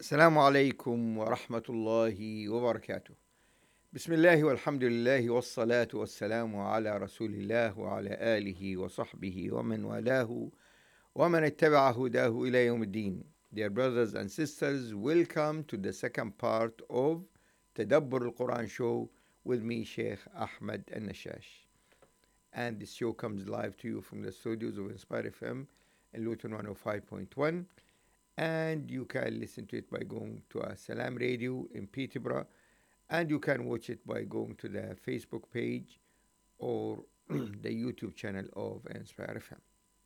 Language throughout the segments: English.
السلام عليكم ورحمة الله وبركاته. بسم الله والحمد لله والصلاة والسلام على رسول الله وعلى آله وصحبه ومن والاه ومن اتبع هداه إلى يوم الدين. Dear brothers and sisters, welcome to the second part of Tadabbur al-Quran show with me, Sheikh Ahmed Al-Nashash. And this show comes live to you from the studios of Inspire FM in Luton 105.1. And you can listen to it by going to Salam Radio in Peterborough, and you can watch it by going to the Facebook page or the YouTube channel of Inspire FM.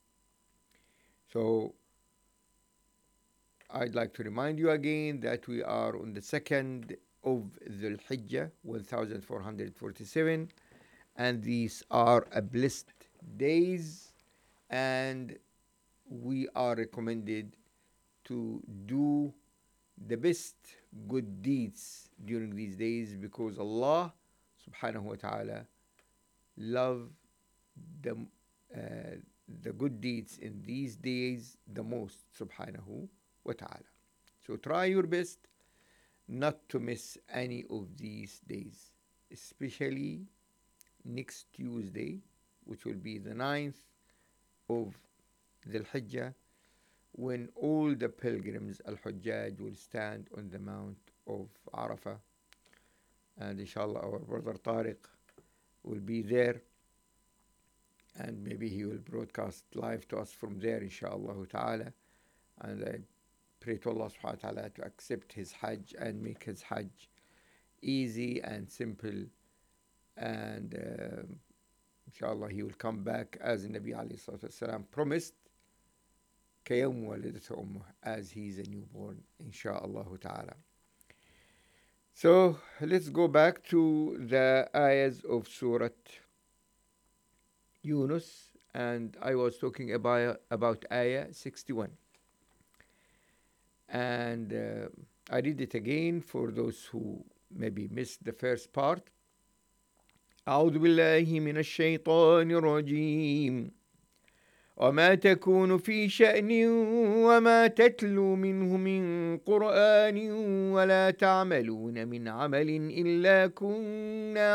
So I'd like to remind you again that we are on the second of Dhul Hijjah 1447, and these are a blessed days, and we are recommended to do the best good deeds during these days, because Allah subhanahu wa ta'ala love the, the good deeds in these days the most, subhanahu wa ta'ala. So try your best not to miss any of these days, especially next Tuesday, which will be the 9th of Dhul Hijjah, when all the pilgrims, Al-Hujjaj, will stand on the Mount of Arafah. And inshallah, our brother Tariq will be there, and maybe he will broadcast live to us from there, inshallah ta'ala. And I pray to Allah subhanahu wa ta'ala to accept his Hajj and make his Hajj easy and simple. And inshallah, he will come back as the Nabi alayhi salatu wasalam promised, كيوم ولدته أمه, as he is a newborn, inshallah ta'ala. So let's go back to the ayahs of Surah Yunus, and I was talking about ayah 61. And I read it again for those who maybe missed the first part. أعوذ بالله من الشيطان الرجيم وما تكون في شأن وما تتلو منه من قرآن ولا تعملون من عمل إلا كنا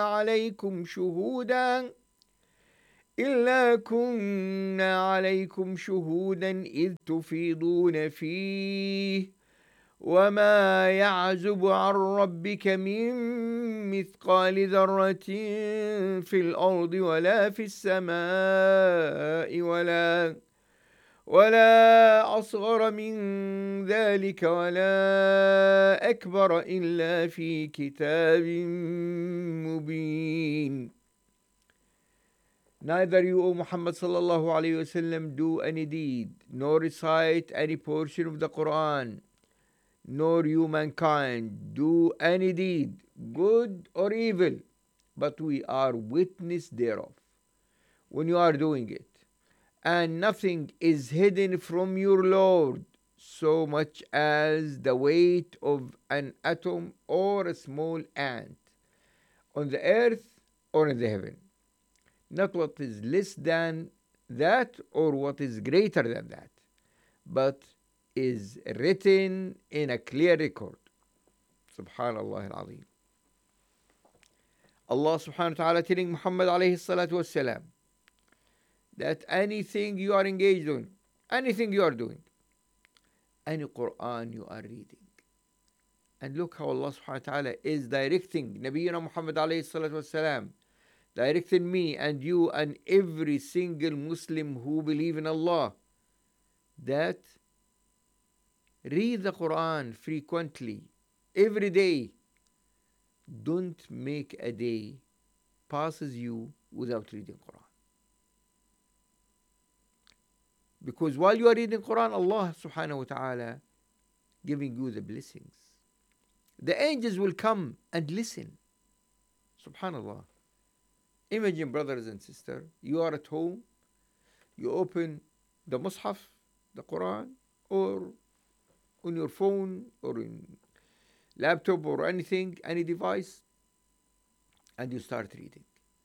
عليكم شهودا إذ تفيضون فيه وما يعزب عن ربك من مثقال ذرة في الأرض ولا في السماء ولا أصغر من ذلك ولا أكبر إلا في كتاب مبين. Neither you, O Muhammad sallallahu alayhi wasallam, do any deed, nor recite any portion of the Quran, nor you mankind do any deed, good or evil, but we are witness thereof when you are doing it. And nothing is hidden from your Lord so much as the weight of an atom or a small ant on the earth or in the heaven. Not what is less than that or what is greater than that, but is written in a clear record. Subhanallah al-Azim. Allah subhanahu wa ta'ala telling Muhammad alayhi salatu wassalam that anything you are engaged in, anything you are doing, any Quran you are reading, and look how Allah subhanahu wa ta'ala is directing Nabiyyina Muhammad alayhi salatu wassalam, directing me and you and every single Muslim who believe in Allah, that read the Quran frequently, every day. Don't make a day passes you without reading Quran. Because while you are reading Quran, Allah subhanahu wa ta'ala giving you the blessings. The angels will come and listen. Subhanallah. Imagine, brothers and sisters, you are at home, you open the Mus'haf, the Quran, or on your phone or in laptop or anything, any device, and you start reading.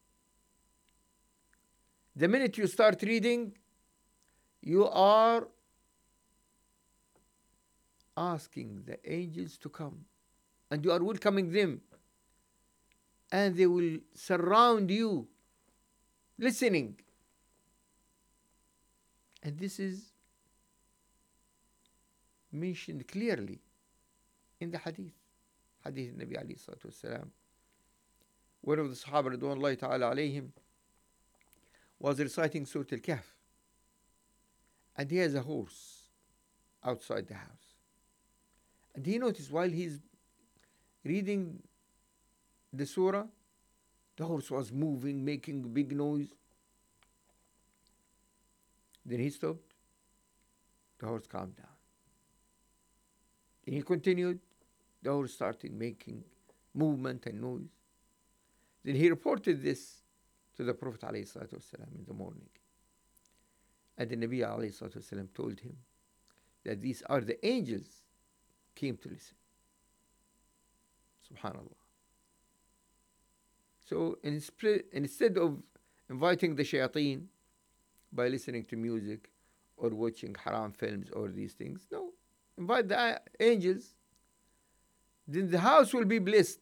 The minute you start reading, you are asking the angels to come, and you are welcoming them, and they will surround you, listening. And this is mentioned clearly in the hadith. Hadith Nabi alayhi salatu wasalam. One of the Sahaba Ridwanullahi ta'ala alayhim was reciting Surah Al-Kahf, and he has a horse outside the house. And he noticed while he's reading the surah, the horse was moving, making a big noise. Then he stopped. The horse calmed down. Then he continued. The horse started making movement and noise. Then he reported this to the Prophet ﷺ in the morning. And the Nabi ﷺ told him that these are the angels came to listen. Subhanallah. So instead of inviting the shayateen by listening to music or watching haram films or these things, no, invite the angels. Then the house will be blessed.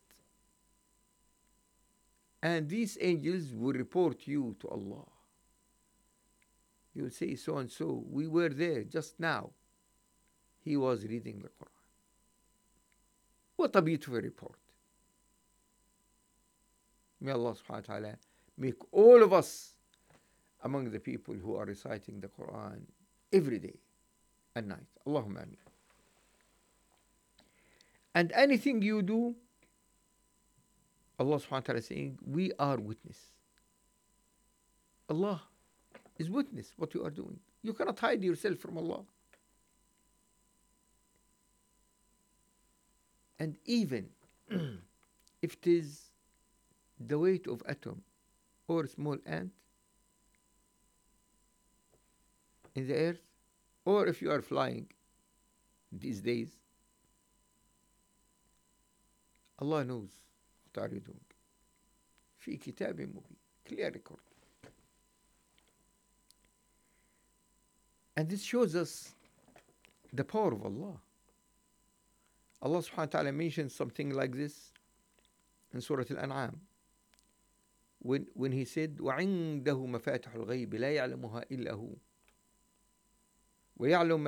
And these angels will report you to Allah. You will say, so and so, we were there just now. He was reading the Quran. What a beautiful report. May Allah subhanahu wa ta'ala make all of us among the people who are reciting the Quran every day and night. Allahumma ameen. And anything you do, Allah subhanahu wa ta'ala is saying, we are witness. Allah is witness what you are doing. You cannot hide yourself from Allah. And even if it is the weight of atom or a small ant in the earth, or if you are flying these days, Allah knows what are you doing. في كتاب مبين, clear record. And this shows us the power of Allah. Allah subhanahu wa ta'ala mentions something like this in Surah Al-An'am when he said وعنده مفاتح الغيب لا يعلمها إلا هو ويعلم